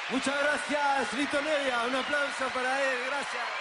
Muchas gracias, Lito Nevia. Un aplauso para él. Gracias.